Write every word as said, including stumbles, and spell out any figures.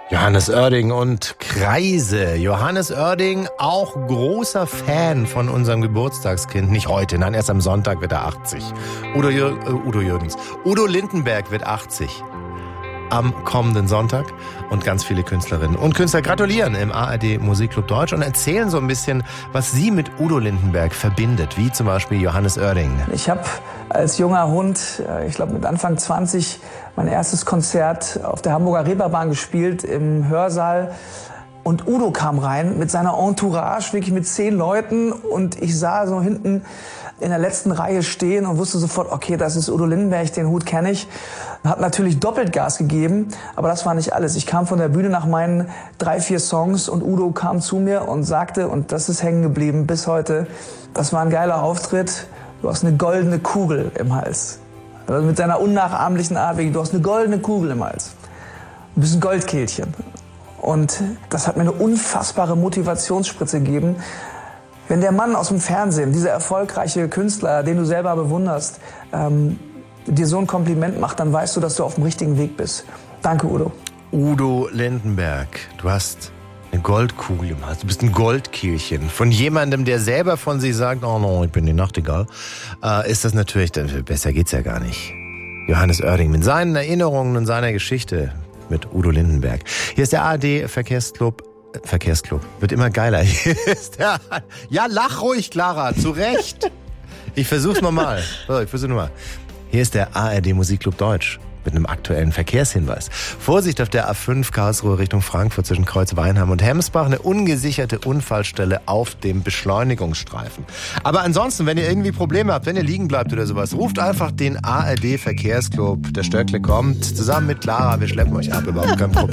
Johannes Oerding und Kreise. Johannes Oerding, auch großer Fan von unserem Geburtstagskind. Nicht heute, nein, erst am Sonntag wird er achtzig. Udo, Jür- äh, Udo Jürgens. Udo Lindenberg wird achtzig. Am kommenden Sonntag. Und ganz viele Künstlerinnen und Künstler gratulieren im A R D Musikclub Deutsch und erzählen so ein bisschen, was sie mit Udo Lindenberg verbindet, wie zum Beispiel Johannes Oerding. Ich habe als junger Hund, ich glaube mit Anfang zwanzig, mein erstes Konzert auf der Hamburger Reeperbahn gespielt im Hörsaal. Und Udo kam rein mit seiner Entourage, wirklich mit zehn Leuten. Und ich sah so hinten in der letzten Reihe stehen und wusste sofort, okay, das ist Udo Lindenberg, den Hut kenne ich. Hab natürlich doppelt Gas gegeben, aber das war nicht alles. Ich kam von der Bühne nach meinen drei, vier Songs und Udo kam zu mir und sagte, und das ist hängen geblieben bis heute, das war ein geiler Auftritt, du hast eine goldene Kugel im Hals. Also mit seiner unnachahmlichen Art, du hast eine goldene Kugel im Hals. Du bist ein Goldkehlchen. Und das hat mir eine unfassbare Motivationsspritze gegeben. Wenn der Mann aus dem Fernsehen, dieser erfolgreiche Künstler, den du selber bewunderst, ähm, dir so ein Kompliment macht, dann weißt du, dass du auf dem richtigen Weg bist. Danke, Udo. Udo Lindenberg, du hast eine Goldkugel im Hals, du bist ein Goldkehlchen. Von jemandem, der selber von sich sagt, oh no, ich bin die Nachtigall, äh, ist das natürlich, besser geht's ja gar nicht. Johannes Oerding mit seinen Erinnerungen und seiner Geschichte mit Udo Lindenberg. Hier ist der A R D Verkehrsclub. Verkehrsclub. Wird immer geiler. Hier ist der, ja, lach ruhig, Clara, zu Recht. Ich versuch's nochmal. So, ich versuch's nochmal. Hier ist der A R D Musikclub Deutsch mit einem aktuellen Verkehrshinweis. Vorsicht auf der A fünf Karlsruhe Richtung Frankfurt zwischen Kreuzweinheim und Hemsbach. Eine ungesicherte Unfallstelle auf dem Beschleunigungsstreifen. Aber ansonsten, wenn ihr irgendwie Probleme habt, wenn ihr liegen bleibt oder sowas, ruft einfach den A R D Verkehrsclub. Der Stöckle kommt zusammen mit Clara. Wir schleppen euch ab, überhaupt kein Problem.